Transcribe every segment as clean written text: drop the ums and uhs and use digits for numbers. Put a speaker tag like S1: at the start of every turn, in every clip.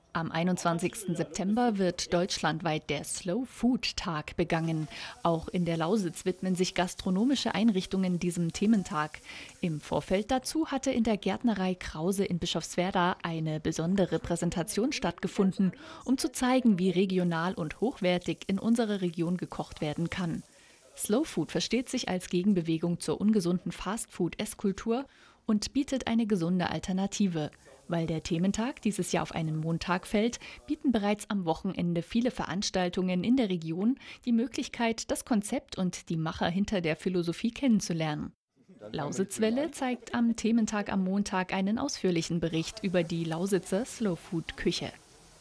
S1: Am 21. September wird deutschlandweit der Slow Food Tag begangen. Auch in der Lausitz widmen sich gastronomische Einrichtungen diesem Thementag. Im Vorfeld dazu hatte in der Gärtnerei Krause in Bischofswerda eine besondere Präsentation stattgefunden, um zu zeigen, wie regional und hochwertig in unserer Region gekocht werden kann. Slow Food versteht sich als Gegenbewegung zur ungesunden Fastfood-Esskultur und bietet eine gesunde Alternative. Weil der Thementag dieses Jahr auf einen Montag fällt, bieten bereits am Wochenende viele Veranstaltungen in der Region die Möglichkeit, das Konzept und die Macher hinter der Philosophie kennenzulernen. Lausitzwelle zeigt am Thementag am Montag einen ausführlichen Bericht über die Lausitzer Slow-Food-Küche.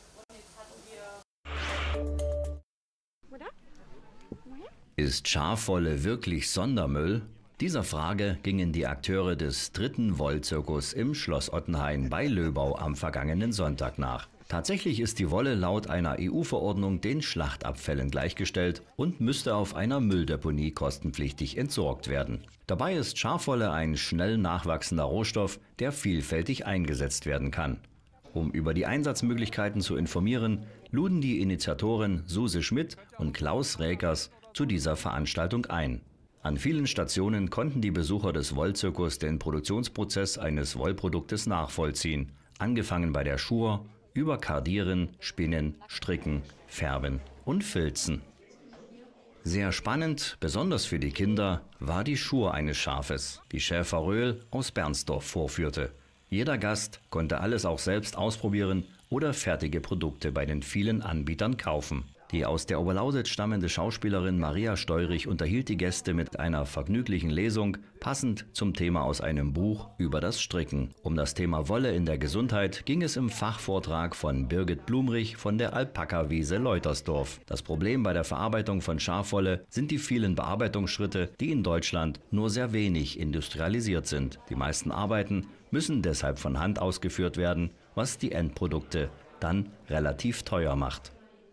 S2: Ist Schafwolle wirklich Sondermüll? Dieser Frage gingen die Akteure des 3. Wollzirkus im Schloss Ottenhain bei Löbau am vergangenen Sonntag nach. Tatsächlich ist die Wolle laut einer EU-Verordnung den Schlachtabfällen gleichgestellt und müsste auf einer Mülldeponie kostenpflichtig entsorgt werden. Dabei ist Schafwolle ein schnell nachwachsender Rohstoff, der vielfältig eingesetzt werden kann. Um über die Einsatzmöglichkeiten zu informieren, luden die Initiatoren Suse Schmidt und Klaus Räkers zu dieser Veranstaltung ein. An vielen Stationen konnten die Besucher des Wollzirkus den Produktionsprozess eines Wollproduktes nachvollziehen, angefangen bei der Schur, über Kardieren, Spinnen, Stricken, Färben und Filzen. Sehr spannend, besonders für die Kinder, war die Schur eines Schafes, die Schäfer Röhl aus Bernsdorf vorführte. Jeder Gast konnte alles auch selbst ausprobieren oder fertige Produkte bei den vielen Anbietern kaufen. Die aus der Oberlausitz stammende Schauspielerin Maria Steurich unterhielt die Gäste mit einer vergnüglichen Lesung, passend zum Thema aus einem Buch über das Stricken. Um das Thema Wolle in der Gesundheit ging es im Fachvortrag von Birgit Blumrich von der Alpaka-Wiese Leutersdorf. Das Problem bei der Verarbeitung von Schafwolle sind die vielen Bearbeitungsschritte, die in Deutschland nur sehr wenig industrialisiert sind. Die meisten Arbeiten müssen deshalb von Hand ausgeführt werden, was die Endprodukte dann relativ teuer macht.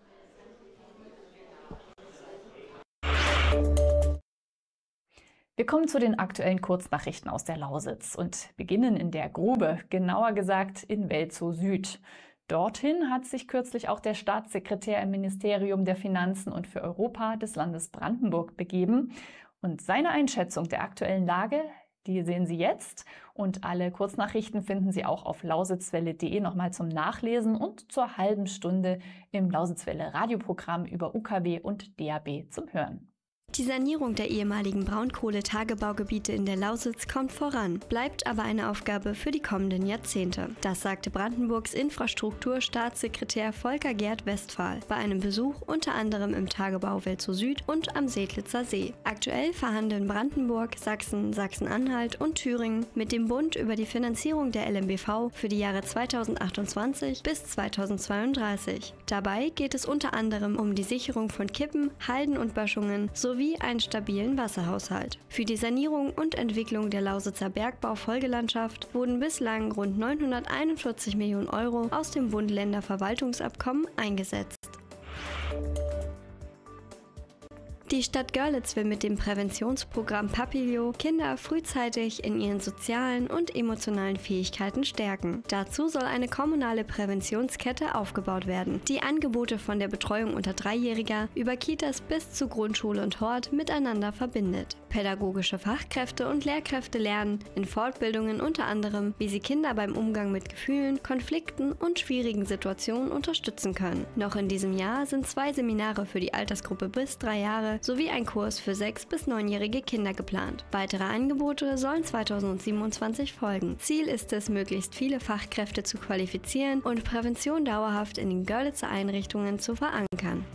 S1: Wir kommen zu den aktuellen Kurznachrichten aus der Lausitz und beginnen in der Grube, genauer gesagt in Welzow Süd. Dorthin hat sich kürzlich auch der Staatssekretär im Ministerium der Finanzen und für Europa des Landes Brandenburg begeben. Und seine Einschätzung der aktuellen Lage, die sehen Sie jetzt. Und alle Kurznachrichten finden Sie auch auf lausitzwelle.de nochmal zum Nachlesen und zur halben Stunde im Lausitzwelle Radioprogramm über UKW und DAB zum Hören.
S3: Die Sanierung der ehemaligen Braunkohletagebaugebiete in der Lausitz kommt voran, bleibt aber eine Aufgabe für die kommenden Jahrzehnte. Das sagte Brandenburgs Infrastrukturstaatssekretär Volker Gerd Westphal bei einem Besuch unter anderem im Tagebau Welzow Süd und am Sedlitzer See. Aktuell verhandeln Brandenburg, Sachsen, Sachsen-Anhalt und Thüringen mit dem Bund über die Finanzierung der LMBV für die Jahre 2028 bis 2032. Dabei geht es unter anderem um die Sicherung von Kippen, Halden und Böschungen sowie einen stabilen Wasserhaushalt. Für die Sanierung und Entwicklung der Lausitzer Bergbau-Folgelandschaft wurden bislang rund 941 Millionen Euro aus dem Bund-Länder-Verwaltungsabkommen eingesetzt. Die Stadt Görlitz will mit dem Präventionsprogramm Papilio Kinder frühzeitig in ihren sozialen und emotionalen Fähigkeiten stärken. Dazu soll eine kommunale Präventionskette aufgebaut werden, die Angebote von der Betreuung unter Dreijähriger über Kitas bis zu Grundschule und Hort miteinander verbindet. Pädagogische Fachkräfte und Lehrkräfte lernen in Fortbildungen unter anderem, wie sie Kinder beim Umgang mit Gefühlen, Konflikten und schwierigen Situationen unterstützen können. Noch in diesem Jahr sind 2 Seminare für die Altersgruppe bis 3 Jahre sowie ein Kurs für 6- bis 9-jährige Kinder geplant. Weitere Angebote sollen 2027 folgen. Ziel ist es, möglichst viele Fachkräfte zu qualifizieren und Prävention dauerhaft in den Görlitzer Einrichtungen zu verankern.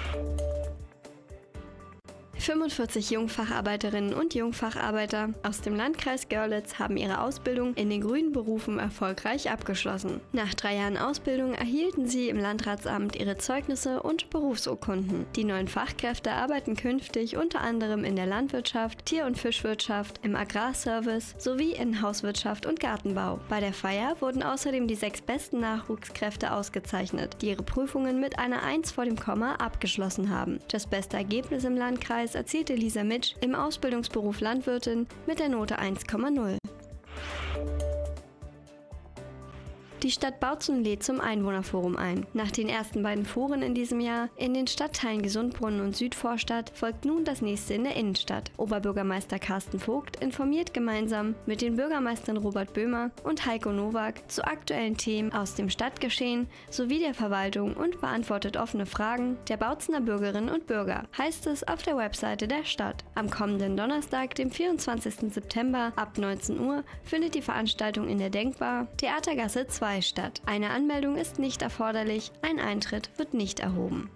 S3: 45 Jungfacharbeiterinnen und Jungfacharbeiter aus dem Landkreis Görlitz haben ihre Ausbildung in den grünen Berufen erfolgreich abgeschlossen. Nach 3 Jahren Ausbildung erhielten sie im Landratsamt ihre Zeugnisse und Berufsurkunden. Die neuen Fachkräfte arbeiten künftig unter anderem in der Landwirtschaft, Tier- und Fischwirtschaft, im Agrarservice sowie in Hauswirtschaft und Gartenbau. Bei der Feier wurden außerdem die 6 besten Nachwuchskräfte ausgezeichnet, die ihre Prüfungen mit einer 1 vor dem Komma abgeschlossen haben. Das beste Ergebnis im Landkreis erzielte Lisa Mitsch im Ausbildungsberuf Landwirtin mit der Note 1,0. Die Stadt Bautzen lädt zum Einwohnerforum ein. Nach den ersten beiden Foren in diesem Jahr in den Stadtteilen Gesundbrunnen und Südvorstadt folgt nun das nächste in der Innenstadt. Oberbürgermeister Carsten Vogt informiert gemeinsam mit den Bürgermeistern Robert Böhmer und Heiko Nowak zu aktuellen Themen aus dem Stadtgeschehen sowie der Verwaltung und beantwortet offene Fragen der Bautzener Bürgerinnen und Bürger, heißt es auf der Webseite der Stadt. Am kommenden Donnerstag, dem 24. September ab 19 Uhr, findet die Veranstaltung in der Denkbar Theatergasse 2 statt. Eine Anmeldung ist nicht erforderlich, ein Eintritt wird nicht erhoben.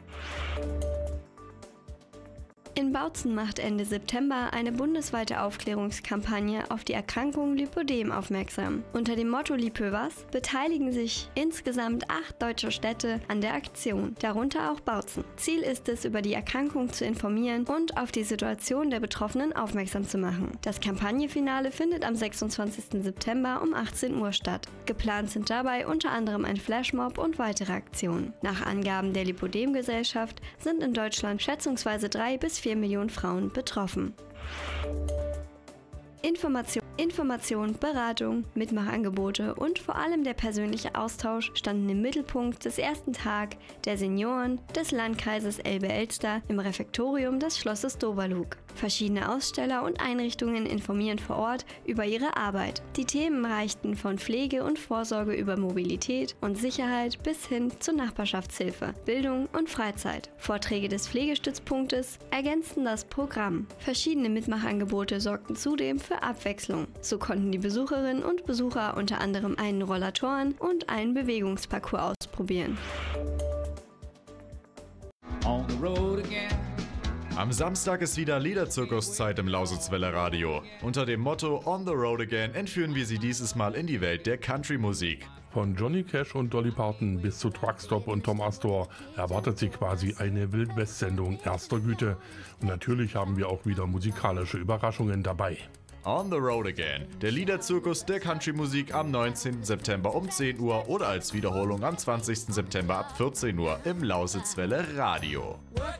S3: In Bautzen macht Ende September eine bundesweite Aufklärungskampagne auf die Erkrankung Lipödem aufmerksam. Unter dem Motto Lipö was beteiligen sich insgesamt 8 deutsche Städte an der Aktion, darunter auch Bautzen. Ziel ist es, über die Erkrankung zu informieren und auf die Situation der Betroffenen aufmerksam zu machen. Das Kampagnenfinale findet am 26. September um 18 Uhr statt. Geplant sind dabei unter anderem ein Flashmob und weitere Aktionen. Nach Angaben der Lipödem-Gesellschaft sind in Deutschland schätzungsweise 3 bis 4 Millionen Frauen betroffen. Information, Beratung, Mitmachangebote und vor allem der persönliche Austausch standen im Mittelpunkt des ersten Tages der Senioren des Landkreises Elbe-Elster im Refektorium des Schlosses Doberlug. Verschiedene Aussteller und Einrichtungen informieren vor Ort über ihre Arbeit. Die Themen reichten von Pflege und Vorsorge über Mobilität und Sicherheit bis hin zur Nachbarschaftshilfe, Bildung und Freizeit. Vorträge des Pflegestützpunktes ergänzten das Programm. Verschiedene Mitmachangebote sorgten zudem für Abwechslung. So konnten die Besucherinnen und Besucher unter anderem einen Rollatoren und einen Bewegungsparcours ausprobieren.
S4: On the road again.
S5: Am Samstag ist wieder Liederzirkuszeit im Lausitzwelle Radio. Unter dem Motto On the Road Again entführen wir Sie dieses Mal in die Welt der Country-Musik.
S6: Von Johnny Cash und Dolly Parton bis zu Truckstop und Tom Astor erwartet Sie quasi eine Wildwest-Sendung erster Güte. Und natürlich haben wir auch wieder musikalische Überraschungen dabei.
S5: On the Road Again, der Liederzirkus der Country-Musik am 19. September um 10 Uhr oder als Wiederholung am 20. September ab 14 Uhr im Lausitzwelle Radio.